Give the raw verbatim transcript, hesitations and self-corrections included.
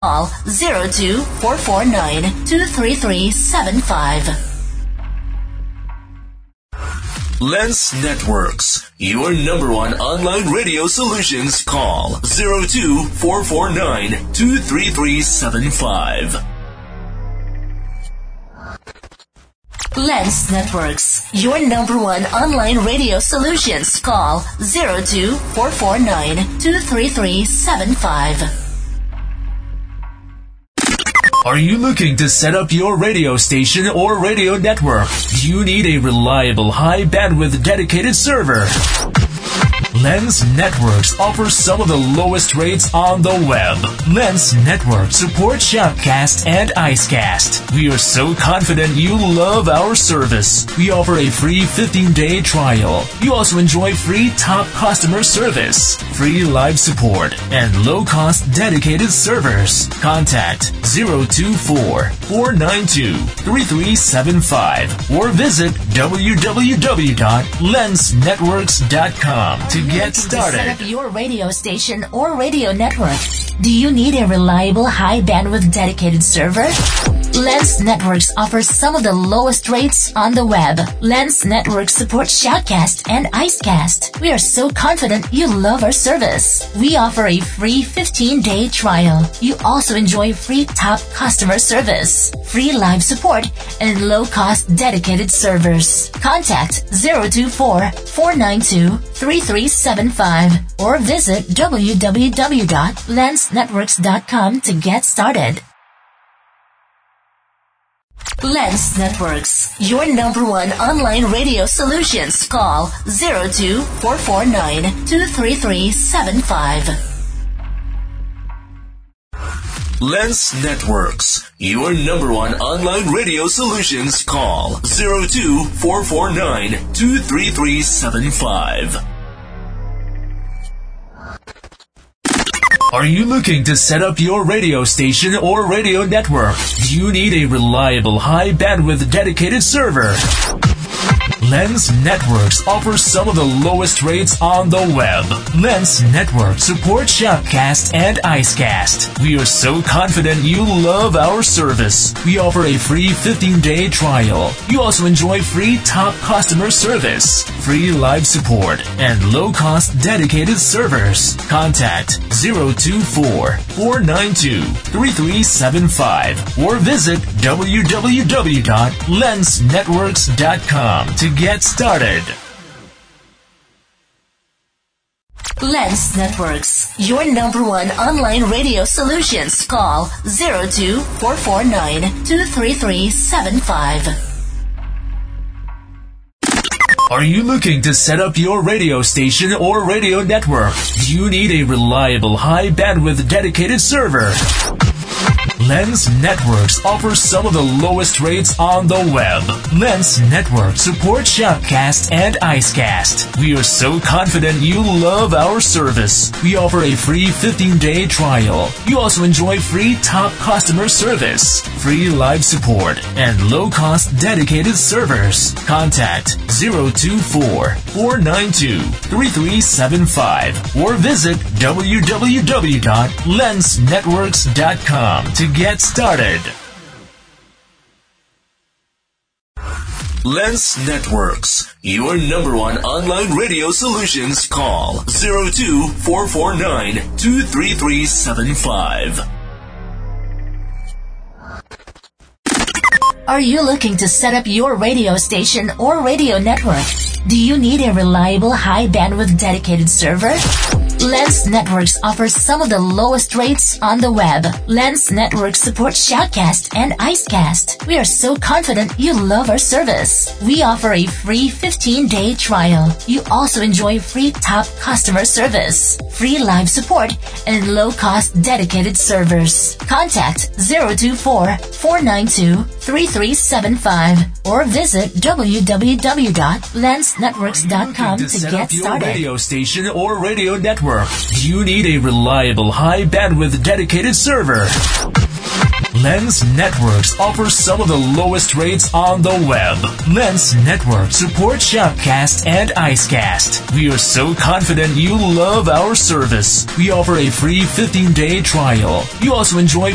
Call zero two four four nine two three three seven five. Lens Networks, your number one online radio solutions. Call zero two four four nine two three three seven five. Lens Networks, your number one online radio solutions. Call zero two four four nine two three three seven five. Are you looking to set up your radio station or radio network? Do you need a reliable, high-bandwidth dedicated server? Lens Networks offers some of the lowest rates on the web. Lens Networks supports Shoutcast and Icecast. We are so confident you love our service. We offer a free fifteen-day trial. You also enjoy free top customer service, free live support, and low-cost dedicated servers. Contact zero two four four nine two three three seven five or visit w w w dot lens networks dot com to get started. To set up your radio station or radio network, do you need a reliable, high-bandwidth dedicated server? Lens Networks offers some of the lowest rates on the web. Lens Networks supports Shoutcast and Icecast. We are so confident you love our service. We offer a free fifteen-day trial. You also enjoy free top customer service, free live support, and low-cost dedicated servers. Contact zero two four four nine two three three seven five or visit w w w dot lens networks dot com to get started. Lens Networks, your number one online radio solutions. Call zero two four four nine two three three seven five. Lens Networks, your number one online radio solutions. Call zero two four four nine two three three seven five. Are you looking to set up your radio station or radio network? Do you need a reliable, high-bandwidth dedicated server? Lens Networks offers some of the lowest rates on the web. Lens Networks supports Shoutcast and Icecast. We are so confident you love our service. We offer a free fifteen-day trial. You also enjoy free top customer service, free live support, and low-cost dedicated servers. Contact zero two four four nine two three three seven five or visit w w w dot lens networks dot com to get started. Lens Networks, your number one online radio solutions. Call zero two four four nine two three three seven five. Are you looking to set up your radio station or radio network? Do you need a reliable, high-bandwidth dedicated server? Lens Networks offers some of the lowest rates on the web. Lens Networks supports Shoutcast and Icecast. We are so confident you love our service. We offer a free fifteen-day trial. You also enjoy free top customer service, free live support, and low-cost dedicated servers. Contact zero two four four nine two three three seven five or visit w w w dot lens networks dot com to get started. Lens Networks, your number one online radio solutions. Call zero two four four nine two three three seven five. Are you looking to set up your radio station or radio network? Do you need a reliable, high-bandwidth dedicated server? Lens Networks offers some of the lowest rates on the web. Lens Networks supports Shoutcast and Icecast. We are so confident you love our service. We offer a free fifteen-day trial. You also enjoy free top customer service, free live support, and low-cost dedicated servers. Contact zero two four four nine two three three seven five or visit w w w dot lens networks dot com to, to set get up your started. Radio station or radio network. Do you need a reliable, high-bandwidth dedicated server? Lens Networks offers some of the lowest rates on the web. Lens Networks supports Shoutcast and Icecast. We are so confident you love our service. We offer a free fifteen-day trial. You also enjoy